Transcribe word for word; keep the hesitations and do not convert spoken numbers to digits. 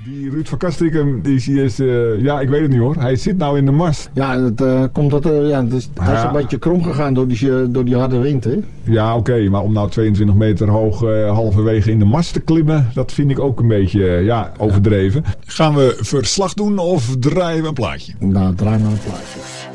Die Ruud van Castricum, die is, uh, ja, ik weet het niet hoor. Hij zit nou in de mast. Ja, het uh, komt dat, uh, ja, dus, hij is ja. een beetje krom gegaan door die, door die harde wind, hè? Ja, oké, okay, maar om nou tweeëntwintig meter hoog uh, halverwege in de mast te klimmen, dat vind ik ook een beetje, uh, ja, overdreven. Gaan we verslag doen of draaien we een plaatje? Nou, draai maar een plaatje.